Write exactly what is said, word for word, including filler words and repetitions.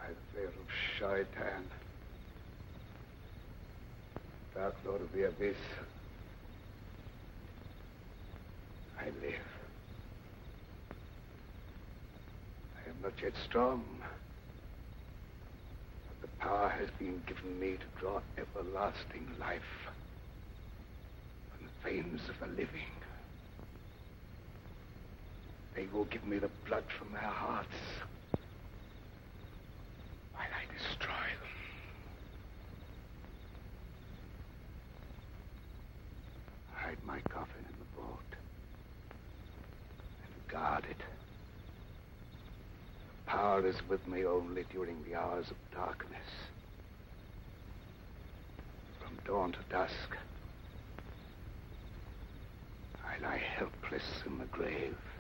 By the veil of Shaitan, Dark Lord of the Abyss, I live. I am not yet strong, but the power has been given me to draw everlasting life from the veins of the living. They will give me the blood from their hearts while I destroy them. Hide my coffin in the vault and guard it. The power is with me only during the hours of darkness. From dawn to dusk, I lie helpless in the grave.